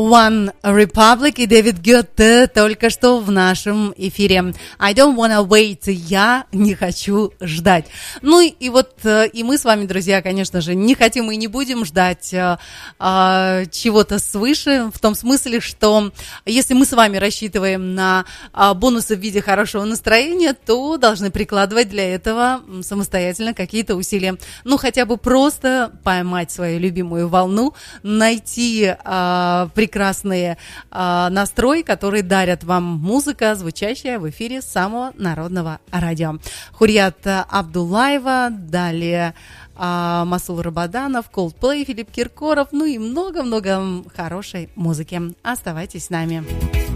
One Republic и Дэвид Гетте только что в нашем эфире. I don't wanna wait, я не хочу ждать. Ну и вот и мы с вами, друзья, конечно же, не хотим и не будем ждать чего-то свыше, в том смысле, что если мы с вами рассчитываем на бонусы в виде хорошего настроения, то должны прикладывать для этого самостоятельно какие-то усилия. Ну, хотя бы просто поймать свою любимую волну, найти прекрасные настрой, которые дарят вам музыка, звучащая в эфире самого народного радио. Хурьят Абдуллаева, далее Масул Рабаданов, Coldplay, Филипп Киркоров, ну и много-много хорошей музыки. Оставайтесь с нами.